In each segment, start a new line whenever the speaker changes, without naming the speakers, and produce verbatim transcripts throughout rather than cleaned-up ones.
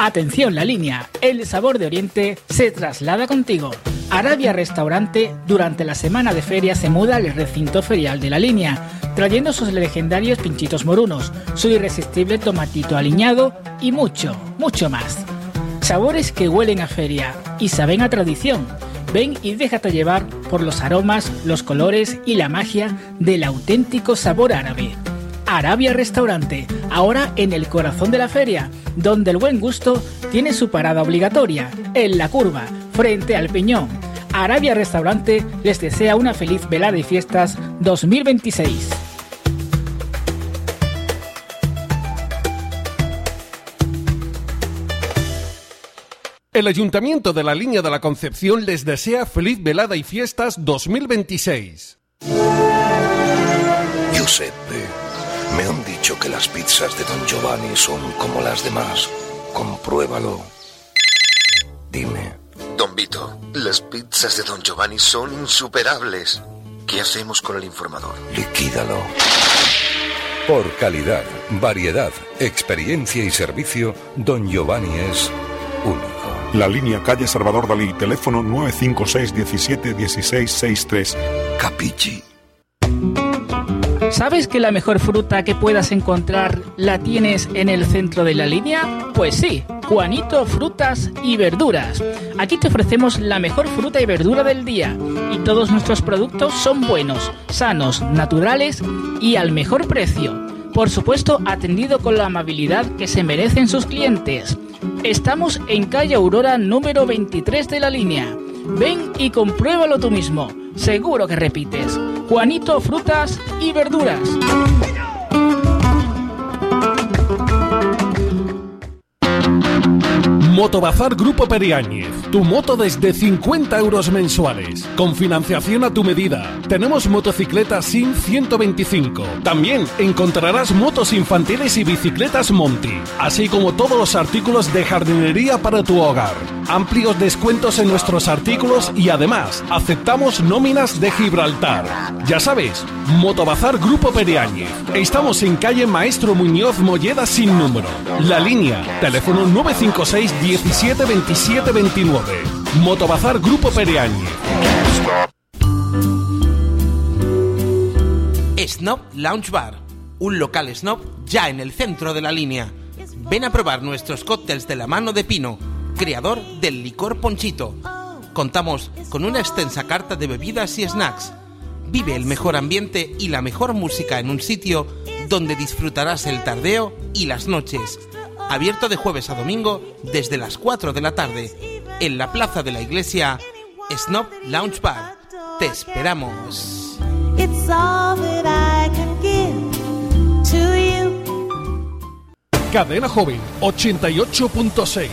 Atención La Línea, el sabor de Oriente se traslada contigo. Arabia Restaurante durante la semana de feria se muda al recinto ferial de La Línea, trayendo sus legendarios pinchitos morunos, su irresistible tomatito aliñado y mucho, mucho más. Sabores que huelen a feria y saben a tradición. Ven y déjate llevar por los aromas, los colores y la magia del auténtico sabor árabe. Arabia Restaurante, ahora en el corazón de la feria, donde el buen gusto tiene su parada obligatoria, en la curva, frente al Peñón. Arabia Restaurante les desea una feliz velada y fiestas dos mil veintiséis.
El Ayuntamiento de la Línea de la Concepción les desea feliz velada y fiestas dos mil veintiséis.
Giuseppe, me han dicho que las pizzas de Don Giovanni son como las demás. Compruébalo. Dime.
Don Vito, las pizzas de Don Giovanni son insuperables. ¿Qué hacemos con el informador?
Liquídalo.
Por calidad, variedad, experiencia y servicio, Don Giovanni es único.
La Línea, calle Salvador Dalí, teléfono nueve cinco seis diecisiete dieciséis sesenta y tres.
Capichi.
¿Sabes que la mejor fruta que puedas encontrar la tienes en el centro de La Línea? Pues sí, Juanito Frutas y Verduras. Aquí te ofrecemos la mejor fruta y verdura del día y todos nuestros productos son buenos, sanos, naturales y al mejor precio. Por supuesto, atendido con la amabilidad que se merecen sus clientes. Estamos en calle Aurora número veintitrés de La Línea. Ven y compruébalo tú mismo. Seguro que repites. Juanito Frutas y Verduras.
Motobazar Grupo Periáñez, tu moto desde cincuenta euros mensuales, con financiación a tu medida. Tenemos motocicletas S I N ciento veinticinco. También encontrarás motos infantiles y bicicletas Monty, así como todos los artículos de jardinería para tu hogar. Amplios descuentos en nuestros artículos y además aceptamos nóminas de Gibraltar. Ya sabes, Motobazar Grupo Periáñez. Estamos en calle Maestro Muñoz Molleda sin número. La Línea, teléfono nueve cinco seis diecisiete veintisiete veintinueve. Motobazar Grupo Periáñez.
Snob Lounge Bar, un local snob ya en el centro de La Línea. Ven a probar nuestros cócteles de la mano de Pino, creador del licor Ponchito. Contamos con una extensa carta de bebidas y snacks. Vive el mejor ambiente y la mejor música en un sitio donde disfrutarás el tardeo y las noches. Abierto de jueves a domingo desde las cuatro de la tarde. En la plaza de la iglesia, Snob Lounge Bar. Te esperamos.
Cadena Joven ochenta y ocho punto seis.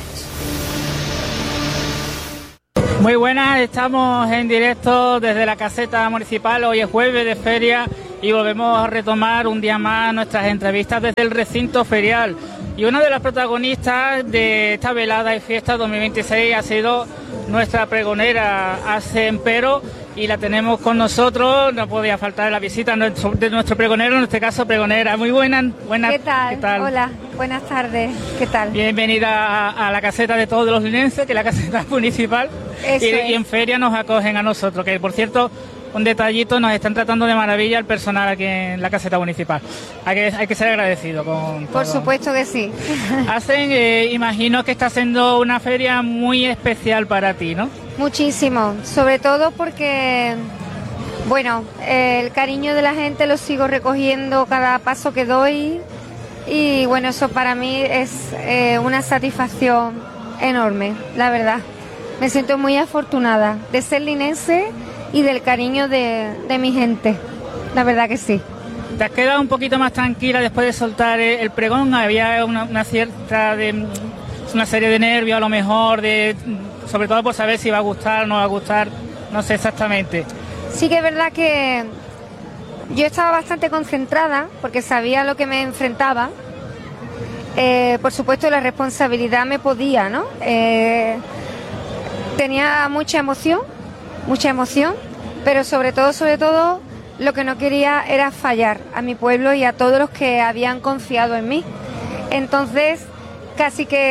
Muy buenas, estamos en directo desde la caseta municipal. Hoy es jueves de feria y volvemos a retomar un día más nuestras entrevistas desde el recinto ferial. Y una de las protagonistas de esta velada y fiesta dos mil veintiséis ha sido nuestra pregonera Ace Empero, y la tenemos con nosotros. No podía faltar la visita de nuestro pregonero, en este caso pregonera. Muy buenas, buenas.
¿Qué tal? ¿Qué tal? Hola, buenas tardes. ¿Qué tal?
Bienvenida a, a la caseta de todos los linenses, que es la caseta municipal.
Eso
y,
es.
y en feria nos acogen a nosotros, que por cierto, un detallito, nos están tratando de maravilla el personal aquí en la caseta municipal. Hay que, hay que ser agradecido con
Por
todo.
supuesto que sí.
Hacen, eh, imagino que está siendo una feria muy especial para ti, ¿no?
Muchísimo, sobre todo porque, bueno, eh, el cariño de la gente lo sigo recogiendo cada paso que doy, y bueno, eso para mí es eh, una satisfacción enorme, la verdad. Me siento muy afortunada de ser linense y del cariño de, de mi gente, la verdad que sí.
¿Te has quedado un poquito más tranquila después de soltar el pregón? Había una, una cierta de, una serie de nervios a lo mejor, de, sobre todo por saber si va a gustar o no va a gustar, no sé exactamente.
Sí que es verdad que yo estaba bastante concentrada porque sabía a lo que me enfrentaba. Eh, por supuesto la responsabilidad me podía, ¿no? Eh, tenía mucha emoción, mucha emoción, pero sobre todo, sobre todo, lo que no quería era fallar a mi pueblo y a todos los que habían confiado en mí. Entonces, casi que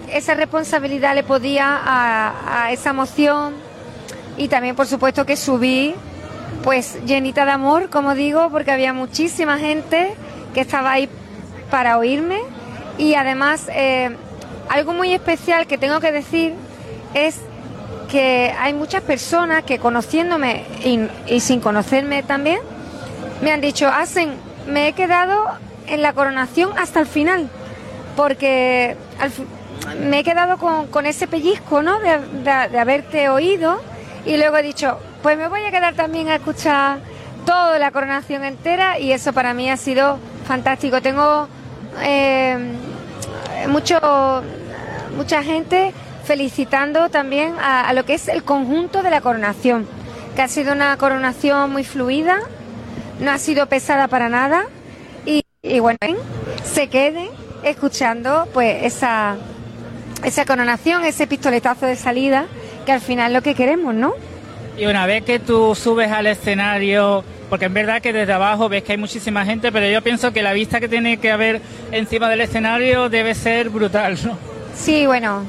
esa responsabilidad le podía a, a esa emoción, y también por supuesto que subí pues llenita de amor, como digo, porque había muchísima gente que estaba ahí para oírme. Y además eh, algo muy especial que tengo que decir es que hay muchas personas que, conociéndome y, y sin conocerme también, me han dicho: Asen, me he quedado en la coronación hasta el final, porque al, me he quedado con, con ese pellizco, ¿no?, de, de, de haberte oído, y luego he dicho, pues me voy a quedar también a escuchar toda la coronación entera, y eso para mí ha sido fantástico. Tengo eh, mucho, mucha gente felicitando también a, a lo que es el conjunto de la coronación, que ha sido una coronación muy fluida, no ha sido pesada para nada, y, y bueno, se queden escuchando pues esa, esa coronación, ese pistoletazo de salida, que al final es lo que queremos, ¿no?
Y una vez que tú subes al escenario, porque en verdad que desde abajo ves que hay muchísima gente, pero yo pienso que la vista que tiene que haber encima del escenario debe ser brutal, ¿no?
Sí, bueno,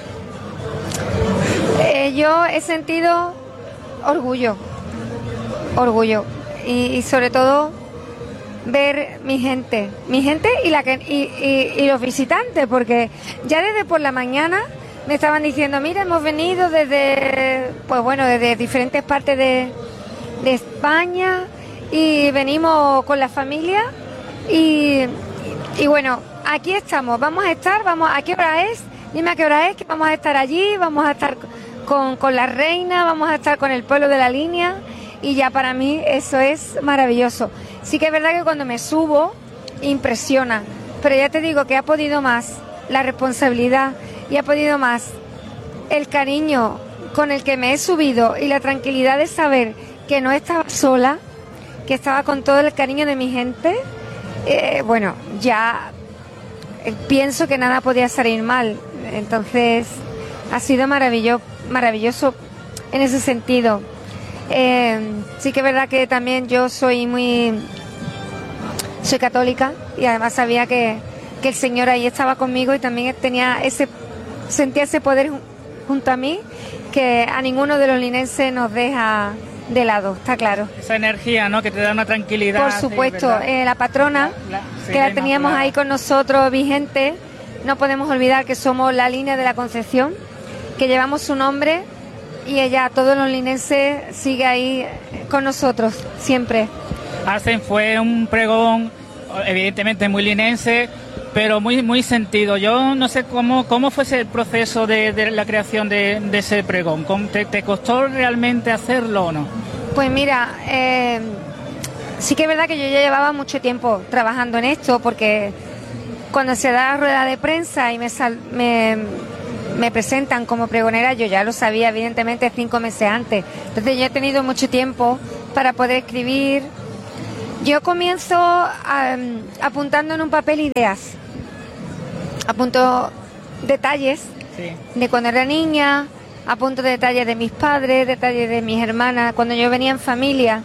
eh, yo he sentido orgullo, orgullo, y, y sobre todo ver mi gente, mi gente y, la que, y, y, y los visitantes, porque ya desde por la mañana me estaban diciendo, mira, hemos venido desde, pues bueno, desde diferentes partes de, de España, y venimos con la familia, y, y bueno, aquí estamos, vamos a estar, vamos, ¿a qué hora es? Dime a qué hora es, que vamos a estar allí, vamos a estar con, con la reina, vamos a estar con el pueblo de la línea, y ya para mí eso es maravilloso. Sí que es verdad que cuando me subo impresiona, pero ya te digo que ha podido más la responsabilidad, y ha podido más el cariño con el que me he subido, y la tranquilidad de saber que no estaba sola, que estaba con todo el cariño de mi gente. Eh, bueno, ya eh, pienso que nada podía salir mal. Entonces ha sido maravilloso, maravilloso en ese sentido. Eh, sí que es verdad que también yo soy muy soy católica, y además sabía que, que el Señor ahí estaba conmigo, y también tenía ese sentía ese poder junto a mí, que a ninguno de los linenses nos deja de lado, está claro.
Esa energía, ¿no?, que te da una tranquilidad.
Por supuesto, sí, eh, la patrona, la, la, sí, que la teníamos ahí con nosotros vigente, no podemos olvidar que somos la línea de la Concepción, que llevamos su nombre, y ella, todos los linenses, sigue ahí con nosotros, siempre.
Asen, fue un pregón, evidentemente muy linense, pero muy muy sentido. Yo no sé cómo cómo fue ese proceso de, de la creación de, de ese pregón. ¿Te, ¿Te costó realmente hacerlo o no?
Pues mira, eh, sí que es verdad que yo ya llevaba mucho tiempo trabajando en esto, porque cuando se da la rueda de prensa y me, sal, me, me presentan como pregonera, yo ya lo sabía evidentemente cinco meses antes. Entonces yo he tenido mucho tiempo para poder escribir. Yo comienzo a, apuntando en un papel ideas, apunto detalles sí. de cuando era niña, apunto detalles de mis padres, detalles de mis hermanas, cuando yo venía en familia,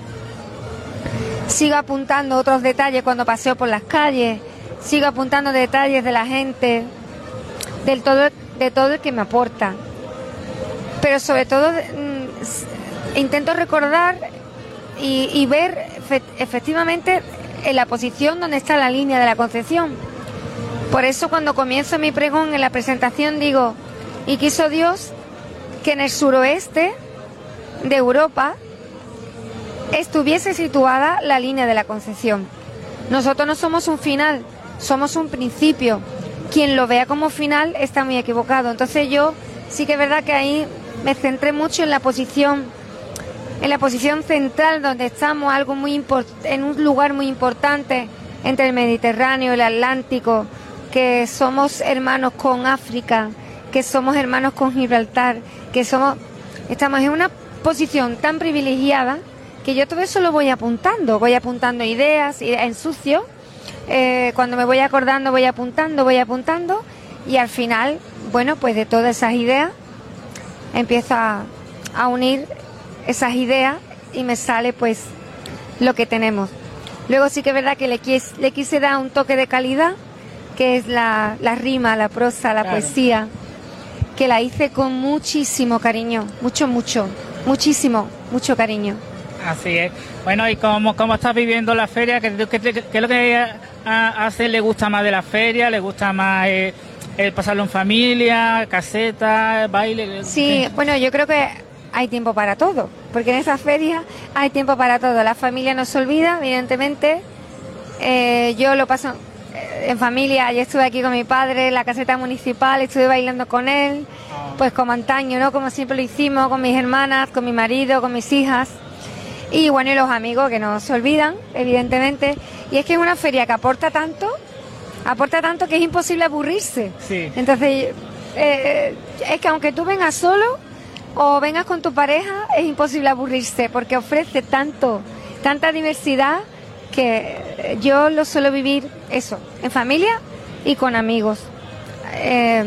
sigo apuntando otros detalles cuando paseo por las calles, sigo apuntando detalles de la gente, del todo, de todo el que me aporta, pero sobre todo mm, intento recordar y, y ver efectivamente en la posición donde está la línea de la Concepción. Por eso cuando comienzo mi pregón en la presentación digo, y quiso Dios que en el suroeste de Europa estuviese situada la línea de la Concepción. Nosotros no somos un final, somos un principio. Quien lo vea como final está muy equivocado. Entonces yo sí que es verdad que ahí me centré mucho en la posición en la posición central donde estamos, algo muy import- en un lugar muy importante entre el Mediterráneo y el Atlántico, que somos hermanos con África, que somos hermanos con Gibraltar, que somos estamos en una posición tan privilegiada que yo todo eso lo voy apuntando, voy apuntando ideas, ideas en sucio, eh, cuando me voy acordando voy apuntando, voy apuntando, y al final, bueno, pues de todas esas ideas empiezo a, a unir esas ideas y me sale pues lo que tenemos. Luego sí que es verdad que le quise, le quise dar un toque de calidad, que es la, la rima, la prosa, la claro. poesía, que la hice con muchísimo cariño, mucho, mucho, muchísimo, mucho cariño.
Así es. Bueno, ¿y cómo, cómo estás viviendo la feria? ¿Qué, qué, qué, qué es lo que a, a hace le gusta más de la feria? ¿Le gusta más eh, el pasarlo en familia, caseta, baile?
Sí, ¿qué? Bueno, yo creo que hay tiempo para todo, porque en esta feria hay tiempo para todo. La familia no se olvida, evidentemente. Eh, yo lo paso en familia. Yo estuve aquí con mi padre en la caseta municipal, estuve bailando con él, pues como antaño, ¿no? Como siempre lo hicimos, con mis hermanas, con mi marido, con mis hijas. Y bueno, y los amigos que no se olvidan, evidentemente. Y es que es una feria que aporta tanto, aporta tanto que es imposible aburrirse.
Sí.
Entonces, eh, es que aunque tú vengas solo o vengas con tu pareja, es imposible aburrirse porque ofrece tanto, tanta diversidad que yo lo suelo vivir eso, en familia y con amigos. Eh,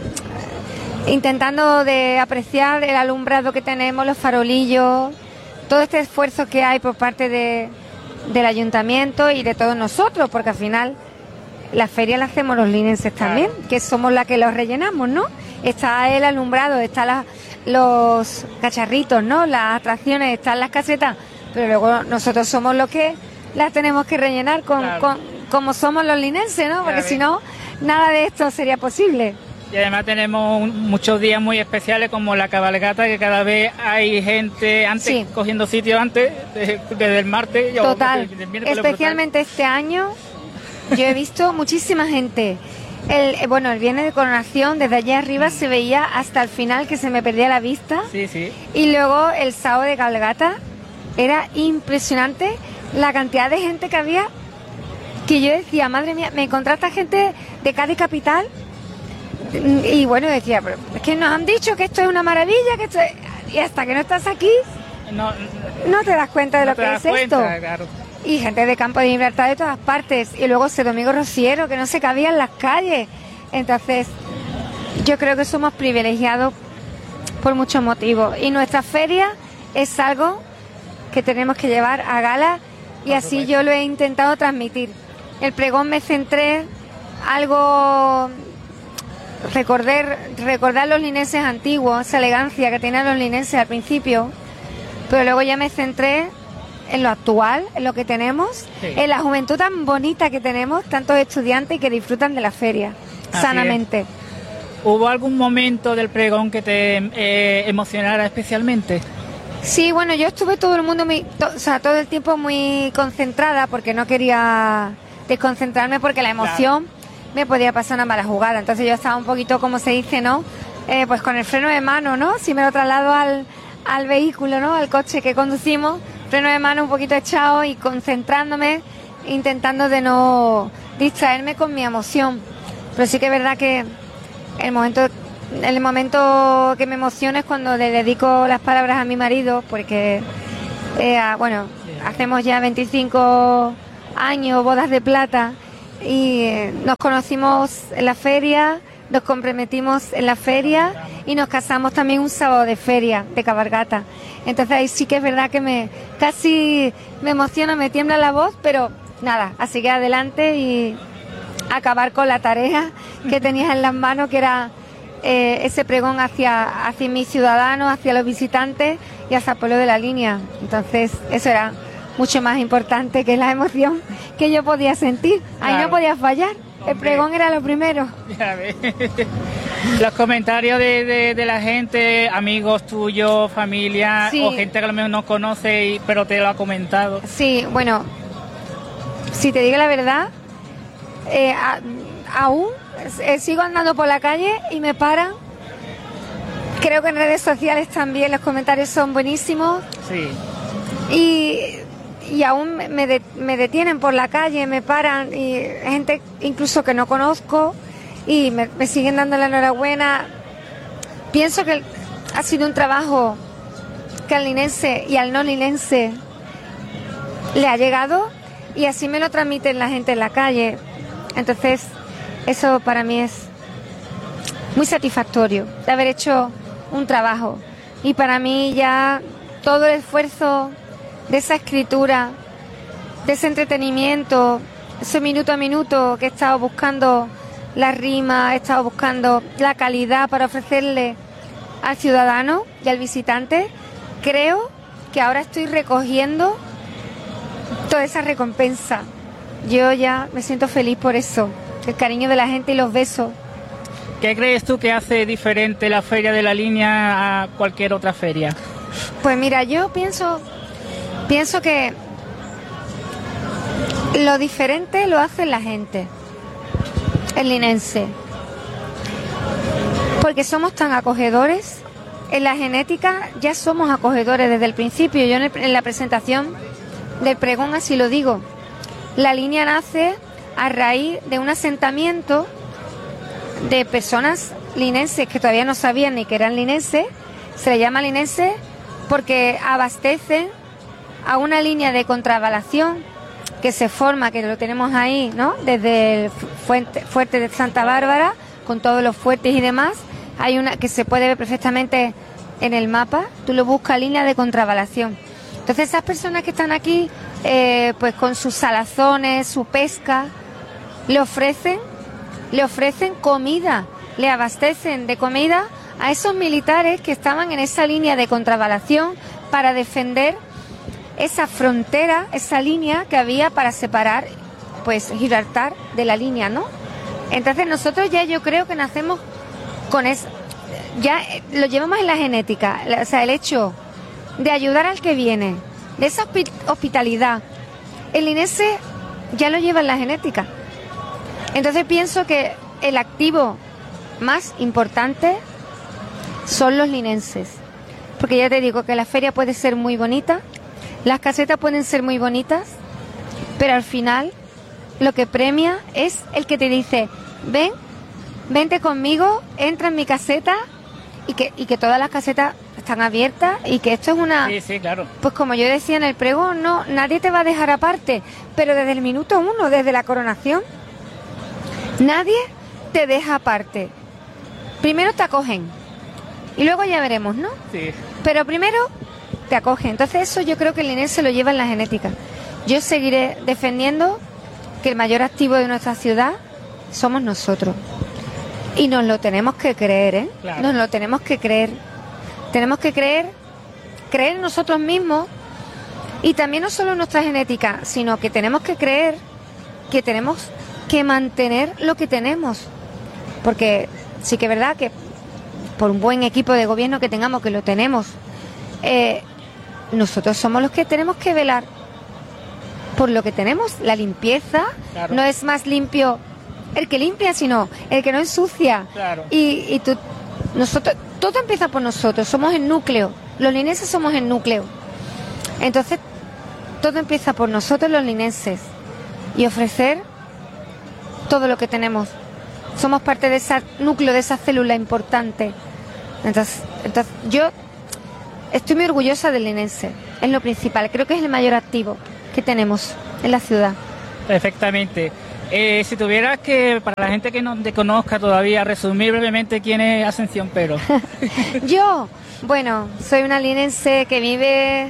intentando de apreciar el alumbrado que tenemos, los farolillos, todo este esfuerzo que hay por parte de, del ayuntamiento y de todos nosotros, porque al final la feria la hacemos los linenses también, claro, que somos la que los rellenamos, ¿no? Está el alumbrado, están la, los cacharritos, ¿no? Las atracciones, están las casetas, pero luego nosotros somos los que las tenemos que rellenar con, claro, con como somos los linenses, ¿no? Porque claro, si no, nada de esto sería posible.
Y además tenemos un, muchos días muy especiales como la cabalgata, que cada vez hay gente antes, sí, cogiendo sitio antes, desde, desde el martes.
Total, o, del especialmente este año yo he visto muchísima gente. El, bueno, el viernes de coronación, desde allá arriba se veía hasta el final, que se me perdía la vista.
Sí, sí.
Y luego el sábado de cabalgata, era impresionante la cantidad de gente que había, que yo decía, madre mía, me encontré esta gente de Cádiz capital. Y bueno, decía, pero es que nos han dicho que esto es una maravilla, que esto es... y hasta que no estás aquí, no, no te das cuenta de
no
lo que es
cuenta,
esto.
Claro.
Y gente de Campo de Libertad de todas partes. Y luego ese domingo rociero, que no se cabía en las calles. Entonces, yo creo que somos privilegiados por muchos motivos. Y nuestra feria es algo que tenemos que llevar a gala, y por así supuesto, yo lo he intentado transmitir. El pregón me centré algo... Recordar, recordar los linenses antiguos, esa elegancia que tenían los linenses al principio, pero luego ya me centré en lo actual, en lo que tenemos, sí, en la juventud tan bonita que tenemos, tantos estudiantes que disfrutan de la feria, así sanamente.
Es. ¿Hubo algún momento del pregón que te eh, emocionara especialmente?
Sí, bueno, yo estuve todo el mundo, muy, to, o sea, todo el tiempo muy concentrada, porque no quería desconcentrarme, porque la emoción... Claro, me podía pasar una mala jugada. Entonces yo estaba un poquito, como se dice, ¿no? Eh, pues con el freno de mano, ¿no? Si me lo traslado al, al vehículo, ¿no? Al coche que conducimos, freno de mano un poquito echado y concentrándome, intentando de no distraerme con mi emoción. Pero sí que es verdad que el momento, el momento que me emociona es cuando le dedico las palabras a mi marido, porque, eh, bueno, hacemos ya veinticinco años, bodas de plata, y nos conocimos en la feria, nos comprometimos en la feria y nos casamos también un sábado de feria, de cabalgata. Entonces ahí sí que es verdad que me casi me emociona, me tiembla la voz, pero nada, a seguir adelante y acabar con la tarea que tenías en las manos, que era eh, ese pregón hacia, hacia mis ciudadanos, hacia los visitantes y hacia el pueblo de la Línea. Entonces eso era mucho más importante que la emoción que yo podía sentir. Ahí claro, no podía fallar. Hombre, el pregón era lo primero.
Ya ves. Los comentarios de, de, de la gente, amigos tuyos, familia, sí, o gente que a lo mejor no conoce, y, pero te lo ha comentado.
Sí, bueno, si te digo la verdad, eh, a, aún eh, sigo andando por la calle y me paran. Creo que en redes sociales también los comentarios son buenísimos.
Sí.
Y... y aún me, de, me detienen por la calle, me paran, y gente incluso que no conozco, y me, me siguen dando la enhorabuena. Pienso que ha sido un trabajo que al linense y al no linense le ha llegado, y así me lo transmiten la gente en la calle. Entonces eso para mí es muy satisfactorio, de haber hecho un trabajo, y para mí ya todo el esfuerzo de esa escritura, de ese entretenimiento, ese minuto a minuto que he estado buscando la rima, he estado buscando la calidad para ofrecerle al ciudadano y al visitante. Creo que ahora estoy recogiendo toda esa recompensa. Yo ya me siento feliz por eso, el cariño de la gente y los besos.
¿Qué crees tú que hace diferente la Feria de la Línea a cualquier otra feria?
Pues mira, yo pienso, pienso que lo diferente lo hace la gente, el linense. Porque somos tan acogedores. En la genética ya somos acogedores desde el principio. Yo en, el, en la presentación del pregón así lo digo. La línea nace a raíz de un asentamiento de personas linenses que todavía no sabían ni que eran linenses. Se le llama linense porque abastecen a una línea de contravalación que se forma, que lo tenemos ahí, ¿no? Desde el fuerte, fuerte de Santa Bárbara, con todos los fuertes y demás. Hay una que se puede ver perfectamente en el mapa. Tú lo buscas, línea de contravalación. Entonces esas personas que están aquí, eh, pues con sus salazones, su pesca, le ofrecen, le ofrecen comida, le abastecen de comida a esos militares que estaban en esa línea de contravalación para defender esa frontera, esa línea que había para separar, pues, Gibraltar de la línea, ¿no? Entonces nosotros ya yo creo que nacemos con eso, ya lo llevamos en la genética, o sea, el hecho de ayudar al que viene, de esa hospitalidad, el linense ya lo lleva en la genética. Entonces pienso que el activo más importante son los linenses, porque ya te digo que la feria puede ser muy bonita, las casetas pueden ser muy bonitas, pero al final lo que premia es el que te dice, ven, vente conmigo, entra en mi caseta, y que, y que todas las casetas están abiertas y que esto es una...
Sí, sí, claro.
Pues como yo decía en el pregón, no, nadie te va a dejar aparte, pero desde el minuto uno, desde la coronación, nadie te deja aparte. Primero te acogen y luego ya veremos, ¿no?
Sí.
Pero primero te acogen. Entonces eso yo creo que el linense lo lleva en la genética. Yo seguiré defendiendo que el mayor activo de nuestra ciudad somos nosotros. Y nos lo tenemos que creer, ¿eh?
Claro.
Nos lo tenemos que creer. Tenemos que creer, creer en nosotros mismos y también no solo en nuestra genética, sino que tenemos que creer que tenemos que mantener lo que tenemos. Porque sí que es verdad que por un buen equipo de gobierno que tengamos, que lo tenemos, eh, nosotros somos los que tenemos que velar por lo que tenemos. La limpieza, claro. No es más limpio el que limpia, sino el que no ensucia.
Claro.
Y, y tú, nosotros, todo empieza por nosotros, somos el núcleo. Los linenses somos el núcleo. Entonces, todo empieza por nosotros los linenses. Y ofrecer todo lo que tenemos. Somos parte de ese núcleo, de esa célula importante. Entonces, entonces yo estoy muy orgullosa del linense. Es lo principal. Creo que es el mayor activo que tenemos en la ciudad.
Perfectamente. Eh, si tuvieras que, para la gente que no te conozca todavía, resumir brevemente quién es Ascensión Pero.
Yo, bueno, soy una linense que vive,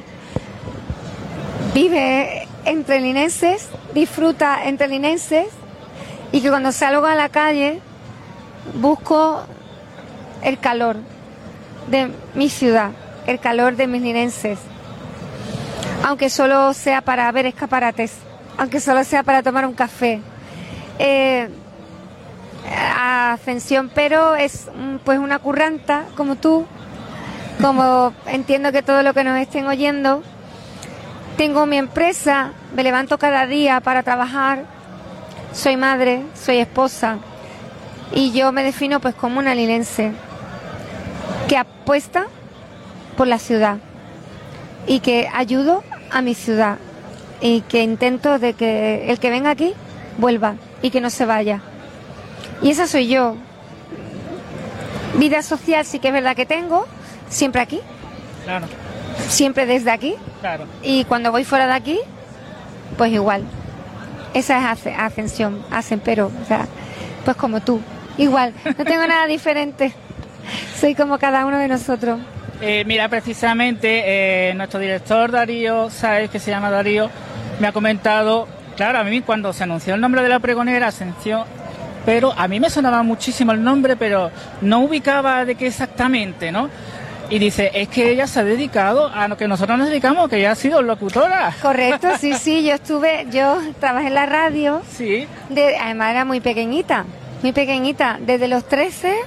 vive entre linenses, disfruta entre linenses y que cuando salgo a la calle busco el calor de mi ciudad, el calor de mis linenses, aunque solo sea para ver escaparates, aunque solo sea para tomar un café. Eh, Ascensión Pero es pues una curranta como tú, como entiendo que todo lo que nos estén oyendo. Tengo mi empresa, me levanto cada día para trabajar, soy madre, soy esposa y yo me defino pues como una linense que apuesta por la ciudad y que ayudo a mi ciudad y que intento de que el que venga aquí vuelva y que no se vaya. Y esa soy yo. Vida social sí que es verdad que tengo, siempre aquí.
Claro.
Siempre desde aquí.
Claro.
Y cuando voy fuera de aquí, pues igual. Esa es Ascensión, hacen, pero, o sea, pues como tú. Igual, no tengo nada diferente. Soy como cada uno de nosotros.
Eh, mira, precisamente eh, nuestro director Darío, ¿sabes que se llama Darío? Me ha comentado, claro, a mí cuando se anunció el nombre de la pregonera, Ascensión, pero a mí me sonaba muchísimo el nombre, pero no ubicaba de qué exactamente, ¿no? Y dice, es que ella se ha dedicado a lo que nosotros nos dedicamos, que ella ha sido locutora.
Correcto, sí, sí, yo estuve, yo trabajé en la radio,
sí.
de, además era muy pequeñita, muy pequeñita, desde los trece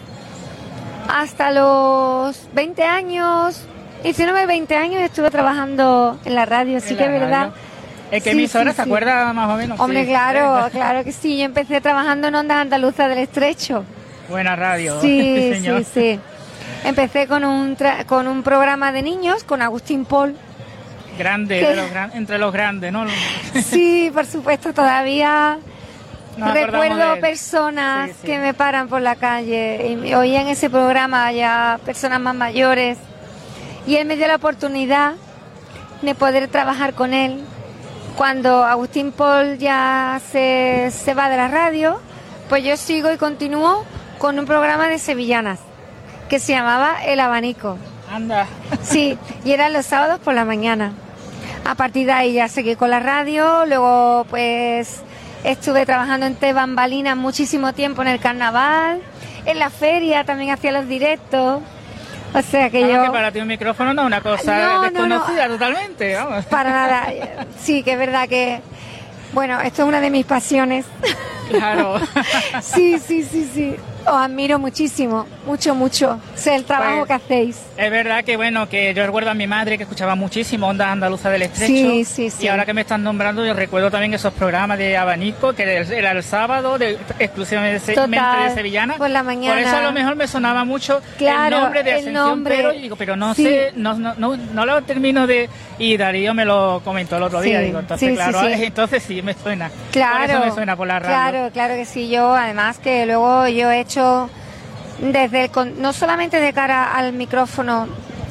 hasta los veinte años, diecinueve, veinte años estuve trabajando en la radio, sí que es verdad.
¿En qué
sí,
emisora
sí,
se
sí.
acuerda más o menos?
Hombre,
sí.
claro, claro que sí, yo empecé trabajando en Ondas Andaluzas del Estrecho.
Buena radio.
Sí,
señor.
sí, sí. Empecé con un tra- con un programa de niños con Agustín Pol.
Grande, de los gran- entre los grandes, ¿no?
Sí, por supuesto, todavía
Nos
recuerdo
de...
personas
sí, sí.
que me paran por la calle y oía en ese programa ya personas más mayores y él me dio la oportunidad de poder trabajar con él. Cuando Agustín Pol ya se, se va de la radio, pues yo sigo y continúo con un programa de sevillanas que se llamaba El Abanico.
Anda.
Sí, y eran los sábados por la mañana. A partir de ahí ya seguí con la radio, luego pues estuve trabajando en Te Bambalinas muchísimo tiempo en el carnaval, en la feria también hacía los directos. O sea que
Vamos,
yo...
que para ti un micrófono no es una cosa
No, no,
desconocida
no.
totalmente, vamos.
Para nada. Sí, que es verdad que... Bueno, esto es una de mis pasiones.
Claro.
Sí, sí, sí, sí. Os admiro muchísimo, mucho, mucho. Sé el trabajo
Pues,
que hacéis.
Es verdad que bueno, que yo recuerdo a mi madre que escuchaba muchísimo Ondas Andaluzas del Estrecho.
Sí, sí, sí.
Y ahora que me están nombrando, yo recuerdo también esos programas de Abanico, que era el sábado, de, exclusivamente
Total,
de Sevillana.
por la mañana.
Por eso a lo mejor me sonaba mucho
Claro,
el nombre de
el
Ascensión,
nombre.
pero digo, pero no
Sí.
sé, no, no, no, no lo termino de... Y Darío me lo comentó el otro día,
Sí,
digo, entonces
sí,
claro,
sí, sí.
entonces sí me suena.
Claro.
Por eso me suena por la radio.
Claro, claro que sí. Yo, además, que luego yo he hecho desde el, con- no solamente de cara al micrófono,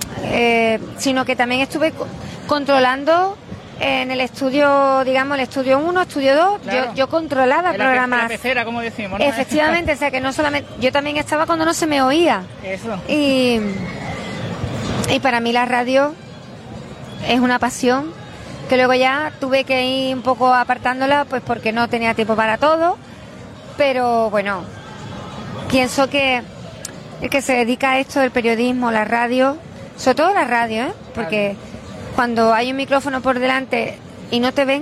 eh, sino que también estuve co- controlando en el estudio, digamos, el estudio uno, estudio dos,
Claro.
yo, yo controlaba
En la pe-
programas.
la pecera, como decimos, ¿no?
Efectivamente, o sea que no solamente, yo también estaba cuando no se me oía.
Eso.
Y, y para mí la radio es una pasión que luego ya tuve que ir un poco apartándola pues porque no tenía tiempo para todo, pero bueno, pienso que el que se dedica a esto del periodismo, la radio, sobre todo la radio, ¿eh? Porque cuando hay un micrófono por delante y no te ven,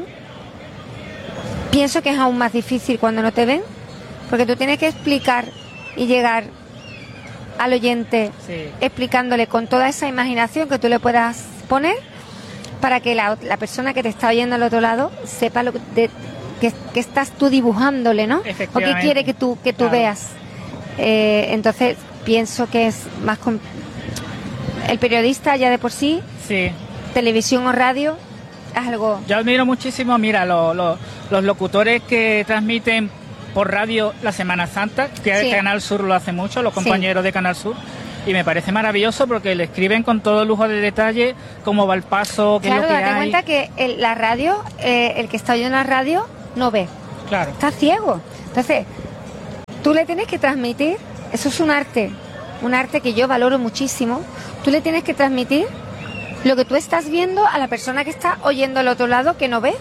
pienso que es aún más difícil cuando no te ven, porque tú tienes que explicar y llegar al oyente
Sí.
explicándole con toda esa imaginación que tú le puedas poner para que la, la persona que te está oyendo al otro lado sepa lo que, de- que, que estás tú dibujándole, ¿no? O que
Efectivamente.
quiere que tú, que tú
Claro.
veas. Eh, entonces pienso que es más... com- el periodista ya de por sí,
Sí.
televisión o radio, es algo...
Yo admiro muchísimo, mira, lo- lo- los locutores que transmiten por radio la Semana Santa, que
Sí.
Canal Sur lo hace mucho, los
Sí.
compañeros de Canal Sur, y me parece maravilloso porque le escriben con todo lujo de detalle cómo va el paso, qué
Claro,
es lo que
date
hay.
cuenta que el- la radio, eh, el que está oyendo la radio, no ve.
Claro,
Está ciego. Entonces, tú le tienes que transmitir, eso es un arte, un arte que yo valoro muchísimo, tú le tienes que transmitir lo que tú estás viendo a la persona que está oyendo al otro lado que no ve.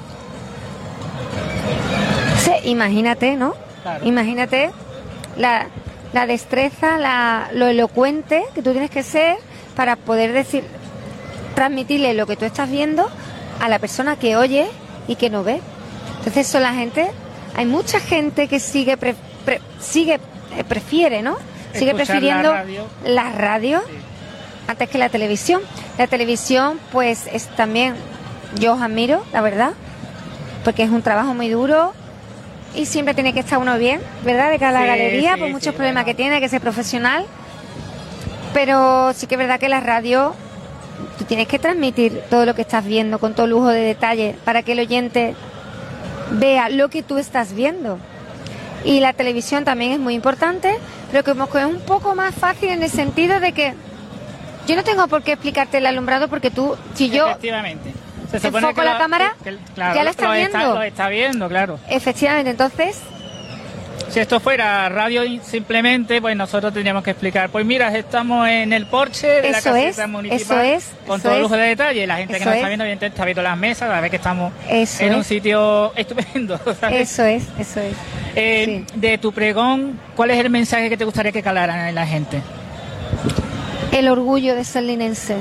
Sí, imagínate, ¿no?
Claro.
Imagínate la, la destreza, la, lo elocuente que tú tienes que ser para poder decir, transmitirle lo que tú estás viendo a la persona que oye y que no ve. Entonces eso la gente, hay mucha gente que sigue, pre- pre- sigue eh, prefiere, ¿no? Sigue
Escuchar
prefiriendo
la radio.
la radio antes que la televisión. La televisión, pues es también, yo os admiro, la verdad, porque es un trabajo muy duro y siempre tiene que estar uno bien, ¿verdad? De cara a la
Sí,
galería,
sí,
por
sí,
muchos problemas
bueno.
que tiene, hay que ser profesional. Pero sí que es verdad que la radio, tú tienes que transmitir todo lo que estás viendo con todo lujo de detalle para que el oyente vea lo que tú estás viendo. Y la televisión también es muy importante, pero como que es un poco más fácil en el sentido de que yo no tengo por qué explicarte el alumbrado porque tú, si yo,
efectivamente. Se
enfoco la cámara,
que- claro,
ya la estás
lo está,
viendo.
lo está viendo, claro.
efectivamente, entonces
Si esto fuera radio simplemente, pues nosotros tendríamos que explicar, pues mira, estamos en el porche de la caseta municipal,
eso es,
con
eso
todo
es.
lujo de detalle. La gente que
Eso
nos
es.
está viendo, evidentemente, está viendo las mesas, a ver que estamos
Eso
en
es.
un sitio estupendo, ¿sabes?
Eso es, eso es.
Eh,
Sí.
De tu pregón, ¿cuál es el mensaje que te gustaría que calara en la gente?
El orgullo de ser linense.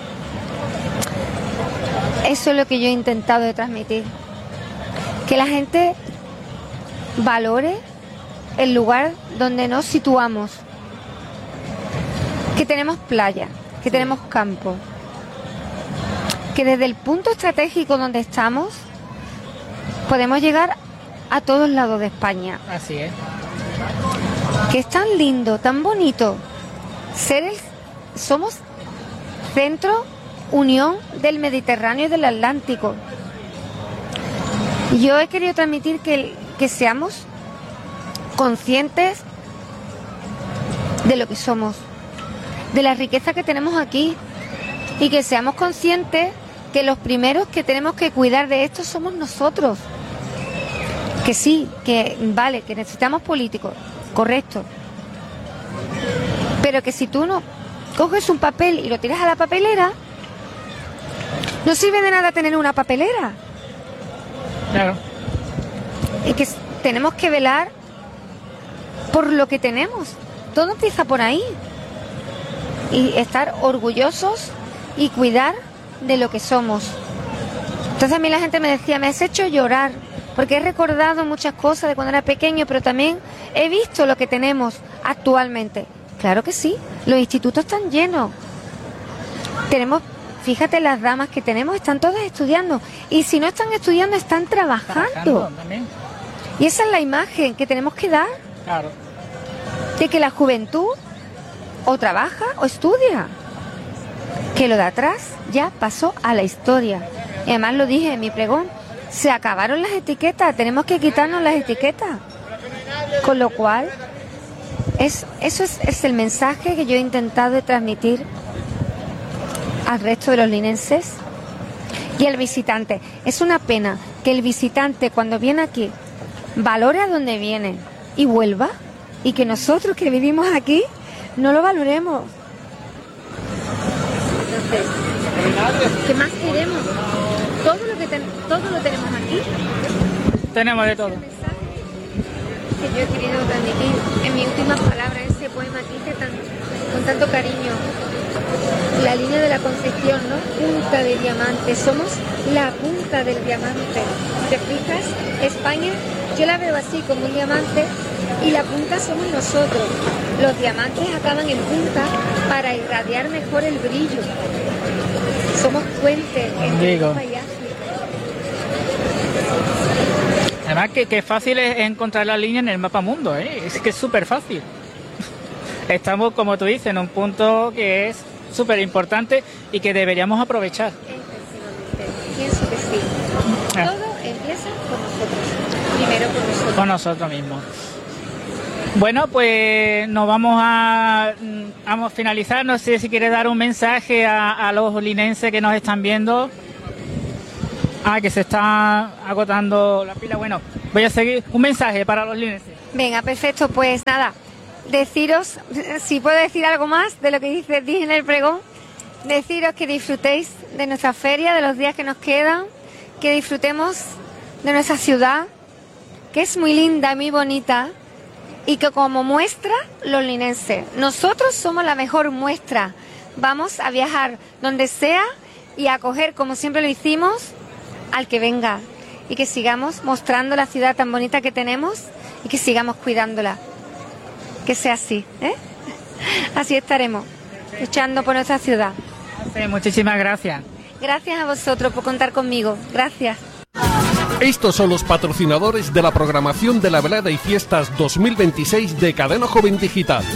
Eso es lo que yo he intentado de transmitir. Que la gente valore el lugar donde nos situamos. Que tenemos playa, que tenemos campo. Que desde el punto estratégico donde estamos podemos llegar a todos lados de España.
Así es.
Que es tan lindo, tan bonito ser el, somos centro, unión del Mediterráneo y del Atlántico. Y yo he querido transmitir que, que seamos conscientes de lo que somos, de la riqueza que tenemos aquí, y que seamos conscientes que los primeros que tenemos que cuidar de esto somos nosotros. Que sí, que vale, que necesitamos políticos, correcto. Pero que si tú no coges un papel y lo tiras a la papelera, no sirve de nada tener una papelera.
Claro.
Y que s- tenemos que velar por lo que tenemos. Todo empieza por ahí. Y estar orgullosos y cuidar de lo que somos. Entonces a mí la gente me decía, me has hecho llorar, porque he recordado muchas cosas de cuando era pequeño, pero también he visto lo que tenemos actualmente. Claro que sí, los institutos están llenos. Tenemos, fíjate, las damas que tenemos están todas estudiando, y si no están estudiando están trabajando.
Trabajando también.
Y esa es la imagen que tenemos que dar,
Claro.
de que la juventud o trabaja o estudia. Que lo de atrás ya pasó a la historia. Y además lo dije en mi pregón, se acabaron las etiquetas, tenemos que quitarnos las etiquetas. Con lo cual, es, eso es, es el mensaje que yo he intentado de transmitir al resto de los linenses y al visitante. Es una pena que el visitante, cuando viene aquí, valore a donde viene y vuelva, y que nosotros que vivimos aquí no lo valoremos. Entonces, ¿qué más queremos? Todo lo que ten- todo lo tenemos aquí.
Tenemos de todo.
El mensaje que yo he querido transmitir en mis últimas palabras, ese poema que hice tan- con tanto cariño. La línea de la Concepción, ¿no? Punta de diamante. Somos la punta del diamante. ¿Te fijas? España, yo la veo así, como un diamante, y la punta somos nosotros. Los diamantes acaban en punta para irradiar mejor el brillo. Somos puentes entre
Digo.
Europa y África.
Además que, que fácil es encontrar la línea en el mapa mundo, ¿eh? Es que es súper fácil. Estamos, como tú dices, en un punto que es súper importante y que deberíamos aprovechar.
Efectivamente. Pienso que sí.
Ah.
Todo empieza por nosotros. Primero por nosotros.
Con nosotros mismos. Bueno, pues nos vamos a, vamos a finalizar. No sé si quieres dar un mensaje a, a los linenses que nos están viendo. Ah, que se está agotando la pila. Bueno, voy a seguir. Un mensaje para los linenses.
Venga, perfecto. Pues nada, deciros, si puedo decir algo más de lo que dice, dije en el pregón, deciros que disfrutéis de nuestra feria, de los días que nos quedan, que disfrutemos de nuestra ciudad, que es muy linda, muy bonita, y que como muestra los linenses. Nosotros somos la mejor muestra. Vamos a viajar donde sea y a acoger, como siempre lo hicimos, al que venga. Y que sigamos mostrando la ciudad tan bonita que tenemos y que sigamos cuidándola. Que sea así, ¿eh? Así estaremos, luchando por nuestra ciudad.
Sí, muchísimas gracias.
Gracias a vosotros por contar conmigo. Gracias.
Estos son los patrocinadores de la programación de la Velada y Fiestas dos mil veintiséis de Cadena Joven Digital.